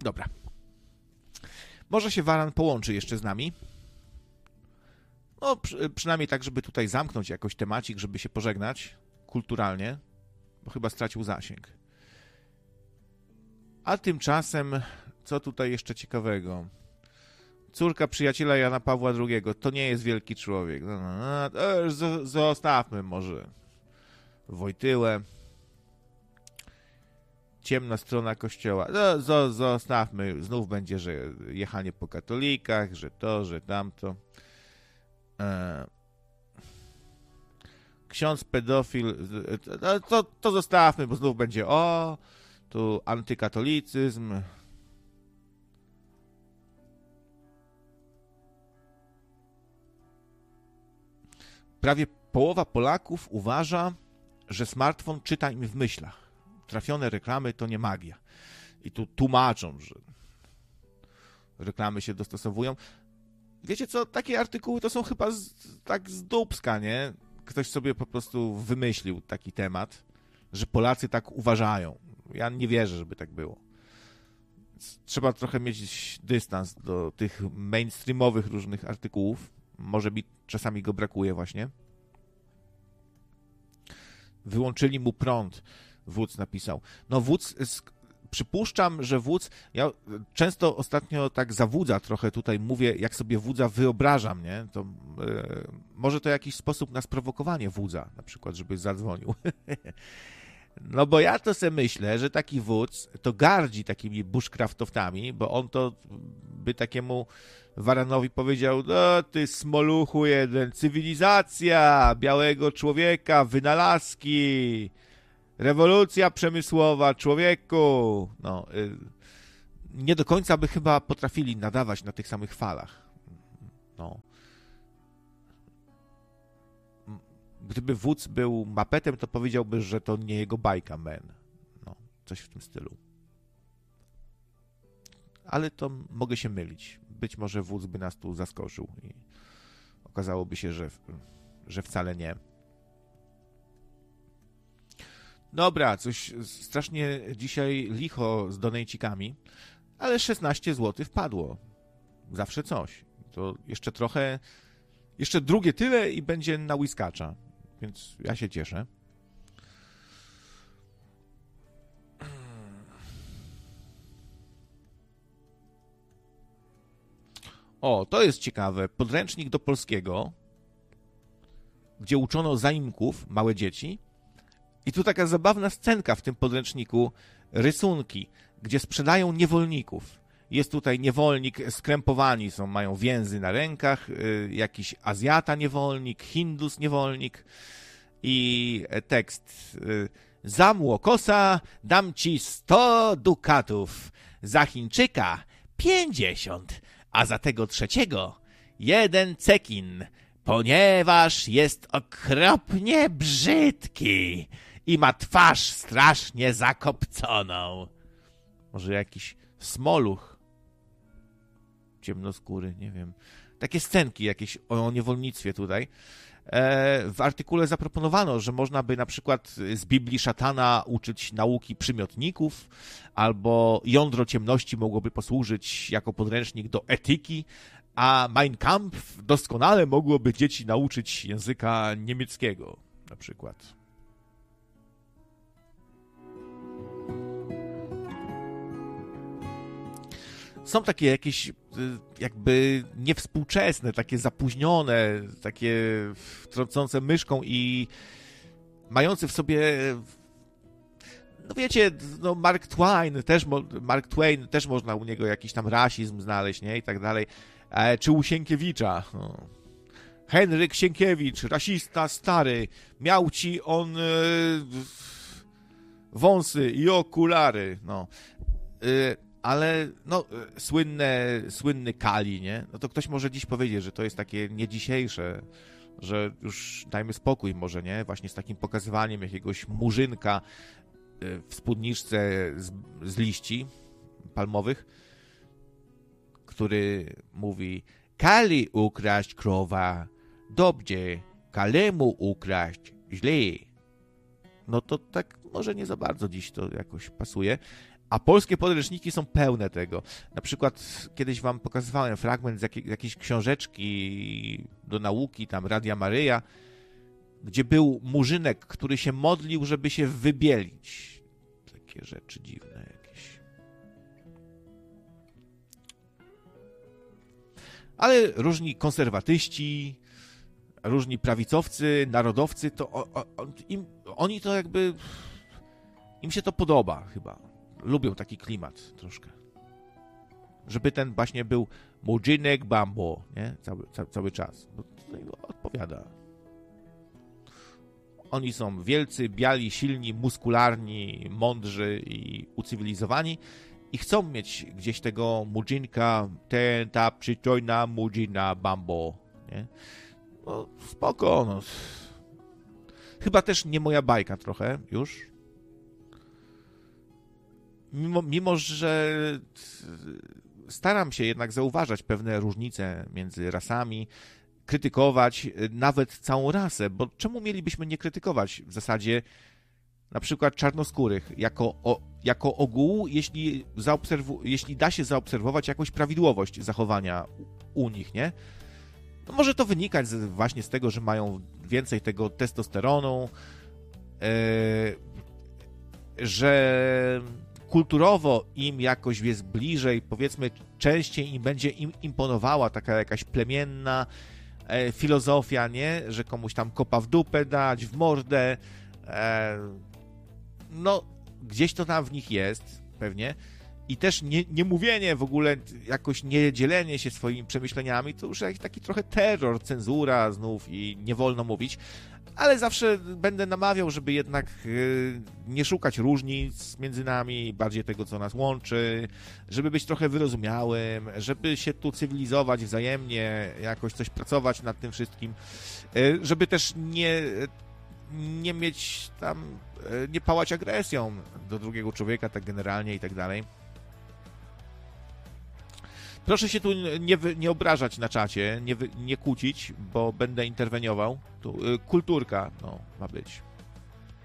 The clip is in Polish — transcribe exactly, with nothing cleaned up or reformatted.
Dobra. Może się Waran połączy jeszcze z nami. No, przy, przynajmniej tak, żeby tutaj zamknąć jakoś temacik, żeby się pożegnać kulturalnie, bo chyba stracił zasięg. A tymczasem, co tutaj jeszcze ciekawego? Córka przyjaciela Jana Pawła drugiego. To nie jest wielki człowiek. No, no, no, to już zostawmy może Wojtyłę. Ciemna strona kościoła. No, zo, zostawmy. Znów będzie, że jechanie po katolikach, że to, że tamto. E... Ksiądz pedofil. No, to, to zostawmy, bo znów będzie o, tu antykatolicyzm. Prawie połowa Polaków uważa, że smartfon czyta im w myślach. Trafione reklamy to nie magia. I tu tłumaczą, że reklamy się dostosowują. Wiecie co, takie artykuły to są chyba z, tak z dupska, nie? Ktoś sobie po prostu wymyślił taki temat, że Polacy tak uważają. Ja nie wierzę, żeby tak było. Trzeba trochę mieć dystans do tych mainstreamowych różnych artykułów. Może mi czasami go brakuje właśnie. Wyłączyli mu prąd. Wódz napisał. No wódz, przypuszczam, że wódz, ja często ostatnio tak za wódza trochę tutaj mówię, jak sobie wódza wyobrażam, nie? To yy, może to jakiś sposób na sprowokowanie wódza, na przykład, żeby zadzwonił. No bo ja to sobie myślę, że taki wódz to gardzi takimi bushcraftowcami, bo on to by takiemu Waranowi powiedział, no ty smoluchu jeden, cywilizacja białego człowieka, wynalazki, rewolucja przemysłowa, człowieku. No, y, nie do końca by chyba potrafili nadawać na tych samych falach. No. Gdyby wódz był mapetem, to powiedziałby, że to nie jego bajka, man. No, coś w tym stylu. Ale to mogę się mylić. Być może wódz by nas tu zaskoczył i okazałoby się, że, że wcale nie. Dobra, coś strasznie dzisiaj licho z donejcikami, ale szesnaście złotych wpadło. Zawsze coś. To jeszcze trochę, jeszcze drugie tyle i będzie na whiskacza. Więc ja się cieszę. O, to jest ciekawe. Podręcznik do polskiego, gdzie uczono zaimków, małe dzieci. I tu taka zabawna scenka w tym podręczniku, rysunki, gdzie sprzedają niewolników. Jest tutaj niewolnik, skrępowani są, mają więzy na rękach, y, jakiś Azjata niewolnik, Hindus niewolnik i tekst. Y, za młokosa dam ci sto dukatów, za Chińczyka pięćdziesiąt, a za tego trzeciego jeden cekin, ponieważ jest okropnie brzydki i ma twarz strasznie zakopconą. Może jakiś smoluch ciemnoskóry, nie wiem. Takie scenki jakieś o niewolnictwie tutaj. E, w artykule zaproponowano, że można by na przykład z Biblii szatana uczyć nauki przymiotników, albo jądro ciemności mogłoby posłużyć jako podręcznik do etyki, a Mein Kampf doskonale mogłoby dzieci nauczyć języka niemieckiego, na przykład. Są takie jakieś jakby niewspółczesne, takie zapóźnione, takie trącące myszką i mające w sobie, no wiecie, no Mark Twain też, Mark Twain też można u niego jakiś tam rasizm znaleźć, nie, i tak dalej. E, czy u Sienkiewicza. No. Henryk Sienkiewicz, rasista stary, miał ci on e, wąsy i okulary, no. E, ale no, słynne, słynny Kali, nie? No to ktoś może dziś powiedzieć, że to jest takie nie dzisiejsze, że już dajmy spokój może, nie? Właśnie z takim pokazywaniem jakiegoś murzynka w spódniczce z, z liści palmowych, który mówi: Kali ukraść krowa, dobrze, Kalemu ukraść źle. No to tak może nie za bardzo dziś to jakoś pasuje. A polskie podręczniki są pełne tego. Na przykład kiedyś wam pokazywałem fragment z jakiej, jakiejś książeczki do nauki, tam Radia Maryja, gdzie był murzynek, który się modlił, żeby się wybielić. Takie rzeczy dziwne jakieś. Ale różni konserwatyści, różni prawicowcy, narodowcy, to o, o, im, oni to jakby... Im się to podoba chyba. Lubią taki klimat troszkę. Żeby ten właśnie był murzynek bambo, nie? Cały, ca, cały czas. Bo to odpowiada. Oni są wielcy, biali, silni, muskularni, mądrzy i ucywilizowani i chcą mieć gdzieś tego murzynka, ten, ta przystojna murzyna bambo, nie? No spoko, no. Chyba też nie moja bajka trochę już. Mimo, mimo, że staram się jednak zauważać pewne różnice między rasami, krytykować nawet całą rasę, bo czemu mielibyśmy nie krytykować w zasadzie na przykład czarnoskórych jako, o, jako ogółu, jeśli, zaobserwu, jeśli da się zaobserwować jakąś prawidłowość zachowania u, u nich, nie? No może to wynikać z, właśnie z tego, że mają więcej tego testosteronu, yy, że kulturowo im jakoś jest bliżej, powiedzmy, częściej im będzie im imponowała taka jakaś plemienna e, filozofia, nie? Że komuś tam kopa w dupę dać, w mordę. E, no, gdzieś to tam w nich jest, pewnie. I też nie, nie mówienie w ogóle, jakoś nie dzielenie się swoimi przemyśleniami, to już jakiś taki trochę terror, cenzura znów i nie wolno mówić. Ale zawsze będę namawiał, żeby jednak nie szukać różnic między nami, bardziej tego, co nas łączy, żeby być trochę wyrozumiałym, żeby się tu cywilizować wzajemnie, jakoś coś pracować nad tym wszystkim, żeby też nie, nie mieć tam, nie pałać agresją do drugiego człowieka tak generalnie i tak dalej. Proszę się tu nie, nie obrażać na czacie, nie, nie kłócić, bo będę interweniował. Tu, kulturka, no, ma być.